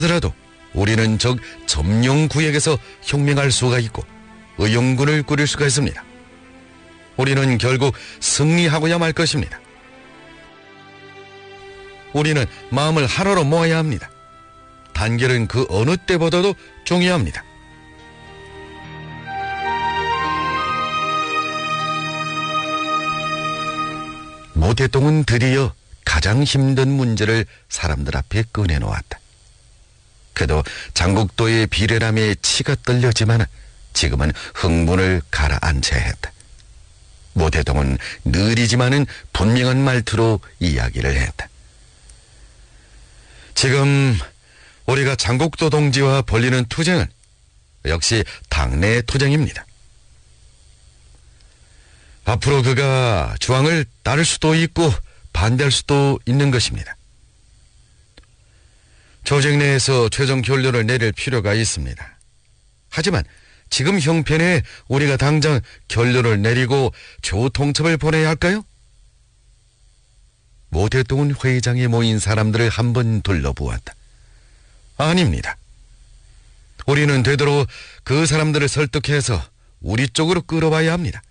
하더라도 우리는 적 점령구역에서 혁명할 수가 있고 의용군을 꾸릴 수가 있습니다. 우리는 결국 승리하고야 말 것입니다. 우리는 마음을 하나로 모아야 합니다. 단결은 그 어느 때보다도 중요합니다. 모태똥은 드디어 가장 힘든 문제를 사람들 앞에 꺼내놓았다. 그도 장국도의 비례람에 치가 떨렸지만 지금은 흥분을 가라앉혀야 했다. 모태똥은 느리지만은 분명한 말투로 이야기를 했다. 지금 우리가 장국도 동지와 벌리는 투쟁은 역시 당내 투쟁입니다. 앞으로 그가 주왕을 따를 수도 있고 반대할 수도 있는 것입니다. 조직 내에서 최종 결론을 내릴 필요가 있습니다. 하지만 지금 형편에 우리가 당장 결론을 내리고 최후 통첩을 보내야 할까요? 모태똥은 회의장에 모인 사람들을 한번 둘러보았다. 아닙니다. 우리는 되도록 그 사람들을 설득해서 우리 쪽으로 끌어와야 합니다.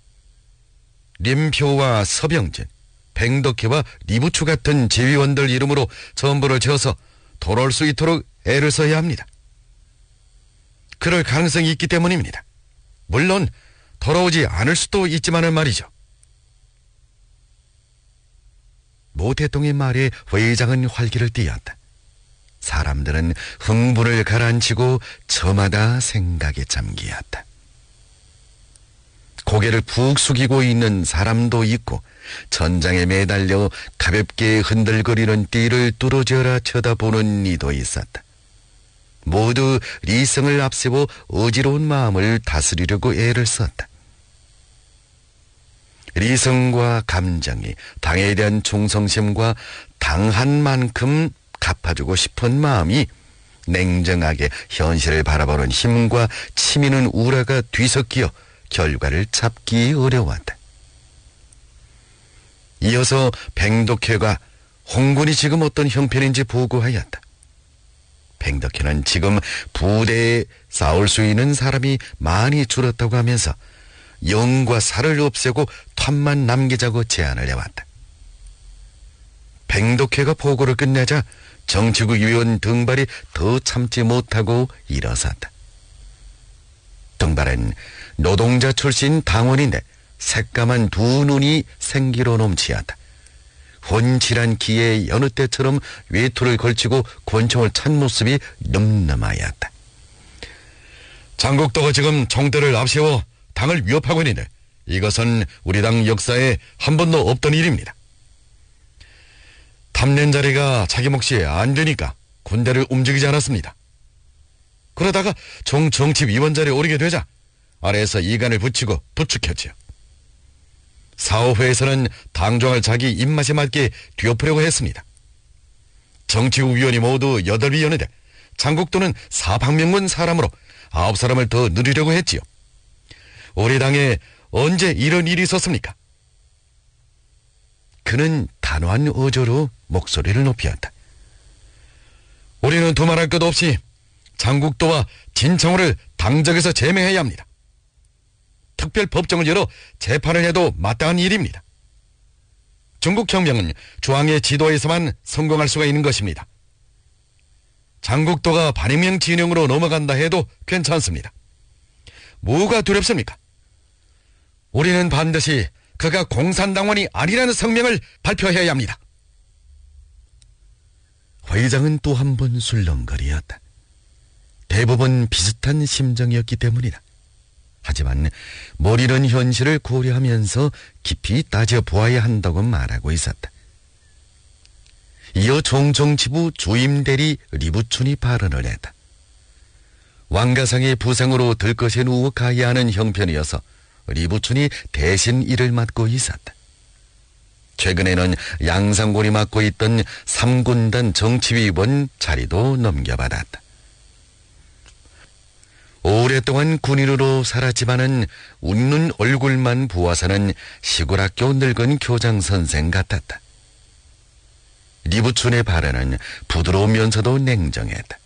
림표와 서병진, 뱅덕회와 리부추 같은 지휘원들 이름으로 전부를 지어서 돌아올 수 있도록 애를 써야 합니다. 그럴 가능성이 있기 때문입니다. 물론 돌아오지 않을 수도 있지만은 말이죠. 모태똥의 말에 회의장은 활기를 띠었다. 사람들은 흥분을 가라앉히고 저마다 생각에 잠기었다. 고개를 푹 숙이고 있는 사람도 있고 전장에 매달려 가볍게 흔들거리는 띠를 뚫어져라 쳐다보는 이도 있었다. 모두 리성을 앞세워 어지러운 마음을 다스리려고 애를 썼다. 리성과 감정이 당에 대한 충성심과 당한 만큼 갚아주고 싶은 마음이 냉정하게 현실을 바라보는 힘과 치미는 우라가 뒤섞여 결과를 잡기 어려웠다. 이어서 뱅덕회가 홍군이 지금 어떤 형편인지 보고하였다. 뱅덕회는 지금 부대에 싸울 수 있는 사람이 많이 줄었다고 하면서 영과 살을 없애고 텀만 남기자고 제안을 해왔다. 뱅덕회가 보고를 끝내자 정치국 위원 등발이 더 참지 못하고 일어섰다. 등발은 노동자 출신 당원인데 새까만 두 눈이 생기로 넘치었다. 혼칠한 기에 여느 때처럼 외투를 걸치고 권총을 찬 모습이 늠름하였다. 장국도가 지금 총대를 앞세워 당을 위협하고 있는데 이것은 우리 당 역사에 한 번도 없던 일입니다. 탐낸 자리가 자기 몫이 안 되니까 군대를 움직이지 않았습니다. 그러다가 정치위원 자리에 오르게 되자 아래에서 이간을 붙이고 부추겼지요. 사업회에서는 당정을 자기 입맛에 맞게 뒤엎으려고 했습니다. 정치국 위원이 모두 8위였는데 장국도는 사방명문 사람으로 9사람을 더 늘리려고 했지요. 우리 당에 언제 이런 일이 있었습니까? 그는 단호한 어조로 목소리를 높였다. 우리는 두말할 것 없이 장국도와 진청호를 당적에서 제명해야 합니다. 특별법정을 열어 재판을 해도 마땅한 일입니다. 중국혁명은 주왕의 지도에서만 성공할 수가 있는 것입니다. 장국도가 반혁명 진영으로 넘어간다 해도 괜찮습니다. 뭐가 두렵습니까? 우리는 반드시 그가 공산당원이 아니라는 성명을 발표해야 합니다. 회장은 또 한 번 술렁거리었다. 대부분 비슷한 심정이었기 때문이다. 하지만 머리는 현실을 고려하면서 깊이 따져보아야 한다고 말하고 있었다. 이어 총정치부 주임대리 리부춘이 발언을 했다. 왕가상의 부상으로 들것에 누워 가야 하는 형편이어서 리부춘이 대신 일을 맡고 있었다. 최근에는 양상곤이 맡고 있던 3군단 정치위원 자리도 넘겨받았다. 오랫동안 군인으로 살았지만은 웃는 얼굴만 보아서는 시골학교 늙은 교장선생 같았다. 리부춘의 발언은 부드러우면서도 냉정했다.